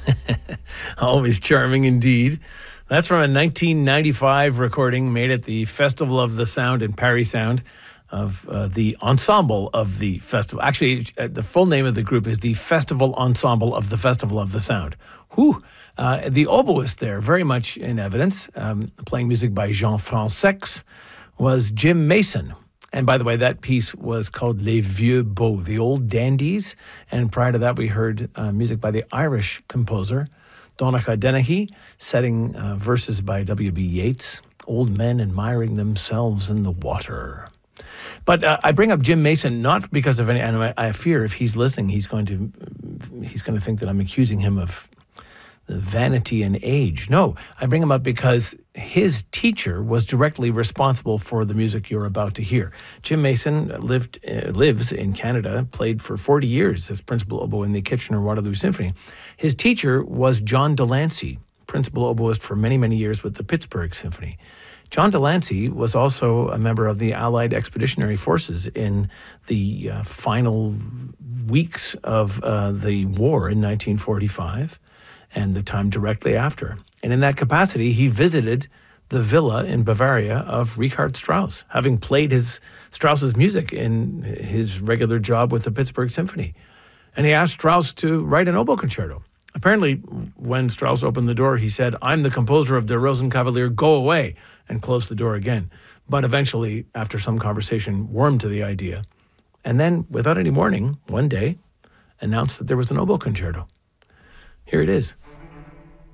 Always charming indeed. That's from a 1995 recording made at the Festival of the Sound in Paris Sound of the ensemble of the festival. Actually, the full name of the group is the Festival Ensemble of the Festival of the Sound. Whew. The oboist there, very much in evidence, playing music by Jean Francex, was Jim Mason. And by the way, that piece was called Les Vieux Beaux, the Old Dandies. And prior to that, we heard music by the Irish composer Donnacha Dennehy, setting verses by W.B. Yeats, Old Men Admiring Themselves in the Water. But I bring up Jim Mason not because of any, and I fear if he's listening, he's going to think that I'm accusing him of vanity and age. No, I bring him up because his teacher was directly responsible for the music you're about to hear. Jim Mason lives in Canada, played for 40 years as principal oboe in the Kitchener-Waterloo Symphony. His teacher was John Delancey, principal oboist for many, many years with the Pittsburgh Symphony. John Delancey was also a member of the Allied Expeditionary Forces in the final weeks of the war in 1945 and the time directly after. And in that capacity, he visited the villa in Bavaria of Richard Strauss, having played Strauss's music in his regular job with the Pittsburgh Symphony. And he asked Strauss to write an oboe concerto. Apparently, when Strauss opened the door, he said, "I'm the composer of Der Rosenkavalier, go away," and closed the door again. But eventually, after some conversation, warmed to the idea. And then, without any warning, one day, announced that there was an oboe concerto. Here it is.